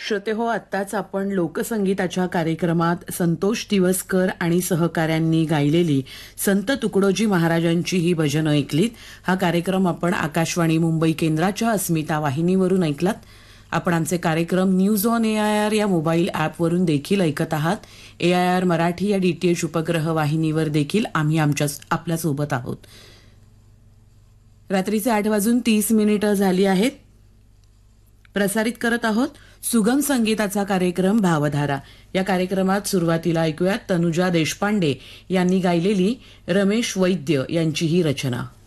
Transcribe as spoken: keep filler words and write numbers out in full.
श्रोते हो, आत्ताच आपण लोकसंगीताच्या कार्यक्रमात संतोष दिवसकर आणि सहकाऱ्यांनी गायलेली संत तुकडोजी महाराजांची ही भजनं ऐकलीत. हा कार्यक्रम आपण आकाशवाणी मुंबई केंद्राच्या अस्मिता वाहिनीवरून ऐकलात. आपण आमचे कार्यक्रम news on A I R या मोबाईल ॲपवरून देखील ऐकत आहात. ए आय आर मराठी या डीटीएच उपग्रह वाहिनीवर देखील आम्ही आमच्या आपल्यासोबत आहोत. रात्रीचे आठ वाजून तीस मिनिटं झाली आहेत. प्रसारित करत आहोत सुगम संगीताचा कार्यक्रम भावधारा. या कार्यक्रमात सुरुवातीला ऐकूयात तनुजा देशपांडे यांनी गायलेली रमेश वैद्य यांची ही रचना.